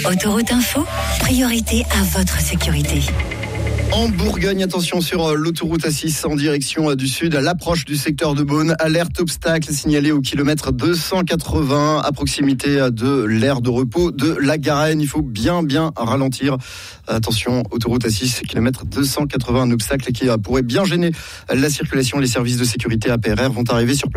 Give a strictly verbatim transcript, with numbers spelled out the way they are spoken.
Autoroute Info, priorité à votre sécurité. En Bourgogne, attention sur l'autoroute A six en direction du sud, à l'approche du secteur de Beaune. Alerte obstacle signalée au kilomètre deux cent quatre-vingts à proximité de l'aire de repos de la Garenne. Il faut bien bien ralentir. Attention, autoroute A six, kilomètre deux cent quatre-vingts, un obstacle qui pourrait bien gêner la circulation. Les services de sécurité A P R R vont arriver sur place.